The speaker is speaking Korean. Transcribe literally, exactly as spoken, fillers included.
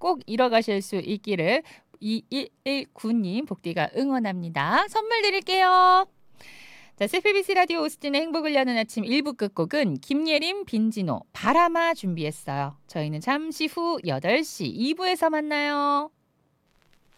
꼭 이뤄가실 수 있기를 이일일구 님 복디가 응원합니다. 선물 드릴게요. 자, 씨피비씨 라디오 오스틴의 행복을 여는 아침 일 부 끝곡은 김예림, 빈지노, 바람아 준비했어요. 저희는 잠시 후 여덟 시 이 부에서 만나요.